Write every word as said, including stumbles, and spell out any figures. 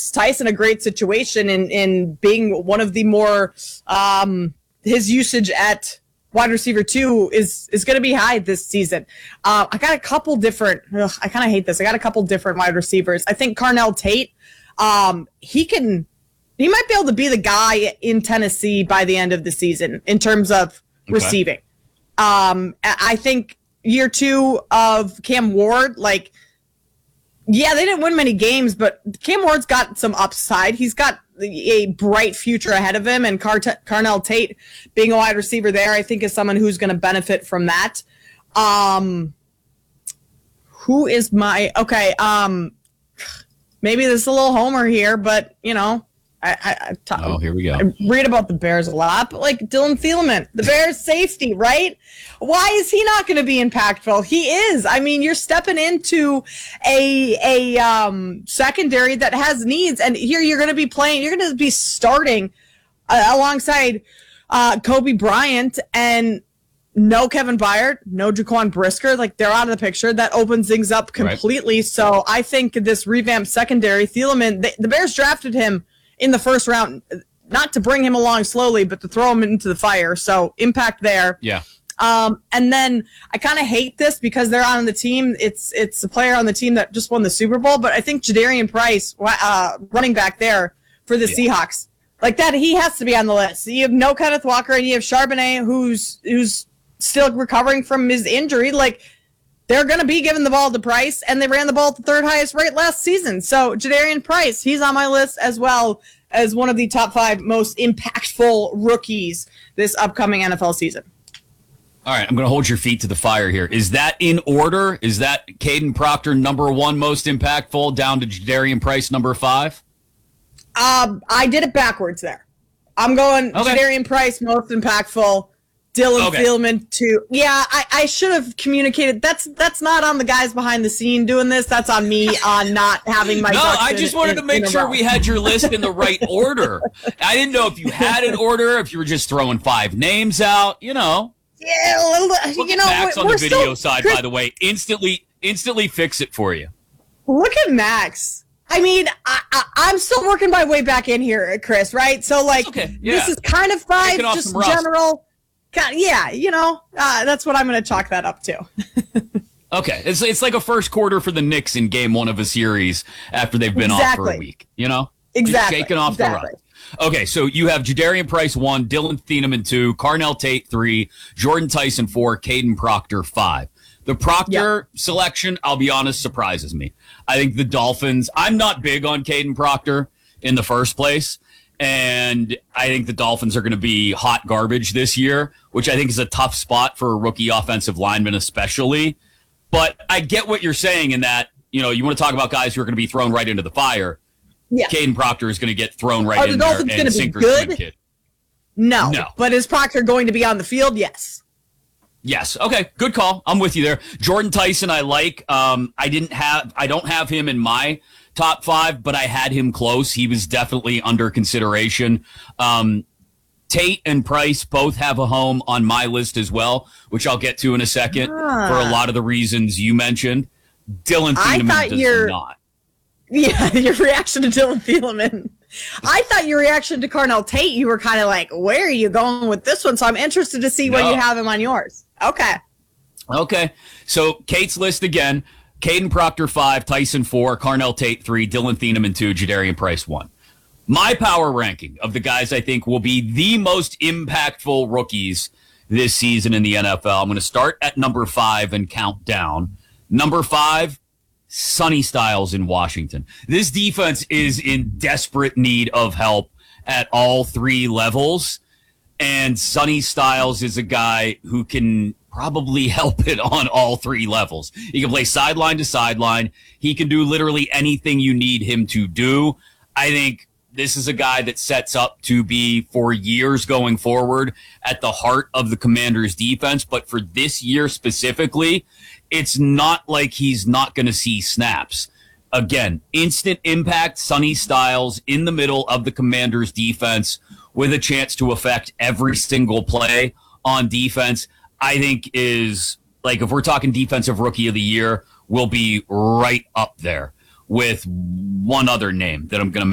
gives Tyson a great situation in, in being one of the more, um, his usage at wide receiver two is, is going to be high this season. Uh, I got a couple different, ugh, I kind of hate this. I got a couple different wide receivers. I think Carnell Tate, um, he can, he might be able to be the guy in Tennessee by the end of the season in terms of okay. receiving. Um, I think year two of Cam Ward, like, yeah, they didn't win many games, but Cam Ward's got some upside. He's got a bright future ahead of him, and Car- Carnell Tate being a wide receiver there, I think is someone who's going to benefit from that. Um, who is my, okay, um, maybe this is a little homer here, but, you know, I, I, I talk, oh, here we go. I read about the Bears a lot, but like Dylan Thielman, the Bears safety, right? Why is he not going to be impactful? He is. I mean, you're stepping into a a um, secondary that has needs, and here you're going to be playing. You're going to be starting uh, alongside uh, Kobe Bryant and no Kevin Byard, no Jaquan Brisker. Like, they're out of the picture. That opens things up completely. Right. So I think this revamped secondary, Thielman, they, the Bears drafted him in the first round, not to bring him along slowly, but to throw him into the fire. So impact there. Yeah. Um, and then I kind of hate this because they're on the team. It's it's a player on the team that just won the Super Bowl, but I think Jadarian Price, uh, running back there for the yeah. Seahawks, like that, he has to be on the list. You have no Kenneth Walker, and you have Charbonnet, who's who's still recovering from his injury. Like, they're going to be giving the ball to Price, and they ran the ball at the third highest rate last season. So Jadarian Price, he's on my list as well as one of the top five most impactful rookies this upcoming N F L season. All right, I'm going to hold your feet to the fire here. Is that in order? Is that Caden Proctor number one most impactful down to Jadarian Price number five? Um, I did it backwards there. I'm going okay. Jadarian Price most impactful. Dylan okay. Thielman too. Yeah, I, I should have communicated. That's that's not on the guys behind the scene doing this. That's on me on not having my. No, I in, just wanted in, to make sure we had your list in the right order. I didn't know if you had an order, if you were just throwing five names out. You know. Yeah, a little, look you at know, Max on we're the video still, side, Chris, by the way, instantly, instantly fix it for you. Look at Max. I mean, I, I, I'm still working my way back in here, Chris. Right? So, like, okay. yeah. this is kind of five, just general. Kind of, yeah, you know, uh, that's what I'm going to chalk that up to. Okay, it's it's like a first quarter for the Knicks in game one of a series after they've been exactly. off for a week. You know, exactly, just shaking off exactly. the rust. Okay, so you have Jadarian Price one, Dylan Thielman two, Carnell Tate three, Jordan Tyson four, Caden Proctor five. The Proctor yep. selection, I'll be honest, surprises me. I think the Dolphins. I'm not big on Caden Proctor in the first place. And I think the Dolphins are going to be hot garbage this year, which I think is a tough spot for a rookie offensive lineman especially. But I get what you're saying in that, you know, you want to talk about guys who are going to be thrown right into the fire. Yeah. Caden Proctor is going to get thrown right are in the there Dolphins and gonna sink or be good? swim kid. No. No. But is Proctor going to be on the field? Yes. Yes. Okay. Good call. I'm with you there. Jordan Tyson, I like. Um, I didn't have, I don't have him in my top five, but I had him close. He was definitely under consideration. Um, Tate and Price both have a home on my list as well, which I'll get to in a second ah. for a lot of the reasons you mentioned. Dylan Thielman does your, not. Yeah, your reaction to Dylan Thielman. I thought your reaction to Carnell Tate, you were kind of like, where are you going with this one? So I'm interested to see no. what you have him on yours. Okay. Okay. So Kate's list again. Caden Proctor five, Tyson four, Carnell Tate three, Dylan Thielman two, Jadarian Price one. My power ranking of the guys I think will be the most impactful rookies this season in the N F L. I'm going to start at number five and count down. Number five, Sonny Styles in Washington. This defense is in desperate need of help at all three levels. And Sonny Styles is a guy who can probably help it on all three levels. He can play sideline to sideline. He can do literally anything you need him to do. I think this is a guy that sets up to be, for years going forward, at the heart of the Commanders' defense. But for this year specifically, it's not like he's not going to see snaps. Again, instant impact, Sonny Styles in the middle of the Commanders' defense with a chance to affect every single play on defense, I think is, like, if we're talking defensive rookie of the year, will be right up there with one other name that I'm going to